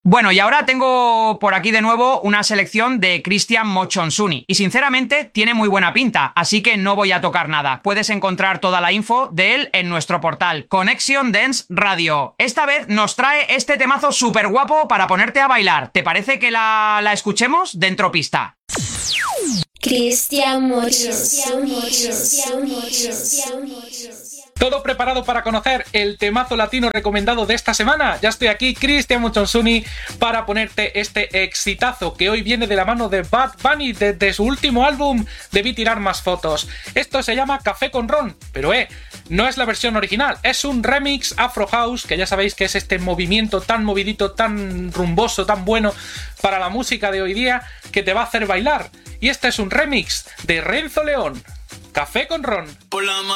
Bueno, y ahora tengo por aquí de nuevo una selección de Christian Mochonsuni. Y sinceramente tiene muy buena pinta, así que no voy a tocar nada. Puedes encontrar toda la info de él en nuestro portal Connection Dance Radio. Esta vez nos trae este temazo súper guapo para ponerte a bailar. ¿Te parece que la escuchemos dentro pista? Christian Mochonsuni. ¿Todo preparado para conocer el temazo latino recomendado de esta semana? Ya estoy aquí, Christian Mochonsuni, para ponerte este exitazo que hoy viene de la mano de Bad Bunny desde su último álbum Debí tirar más fotos. Esto se llama Café con Ron, pero no es la versión original, es un remix Afro House, que ya sabéis que es este movimiento tan movidito, tan rumboso, tan bueno para la música de hoy día, que te va a hacer bailar. Y este es un remix de Renzo León, Café con Ron.